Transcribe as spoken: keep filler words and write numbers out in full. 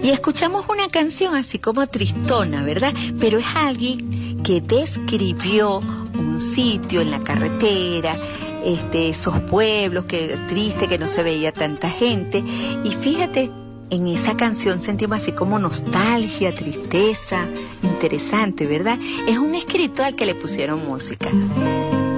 Y escuchamos una canción así como tristona, ¿verdad? Pero es alguien que describió un sitio en la carretera, este, esos pueblos, que triste que no se veía tanta gente. Y fíjate, en esa canción sentimos así como nostalgia, tristeza, interesante, ¿verdad? Es un escritor al que le pusieron música.